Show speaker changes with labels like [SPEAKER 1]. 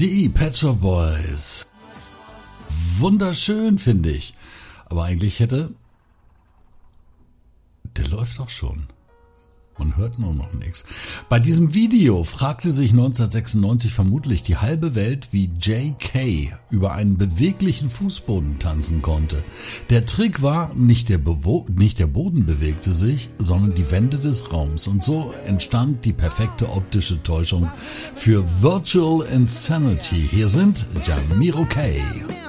[SPEAKER 1] Die Pet Shop Boys. Wunderschön, finde ich. Aber eigentlich der läuft doch schon. Man hört nur noch nichts. Bei diesem Video fragte sich 1996 vermutlich die halbe Welt, wie J.K. über einen beweglichen Fußboden tanzen konnte. Der Trick war, nicht der Boden bewegte sich, sondern die Wände des Raums. Und so entstand die perfekte optische Täuschung für Virtual Insanity. Hier sind Jamiroquai.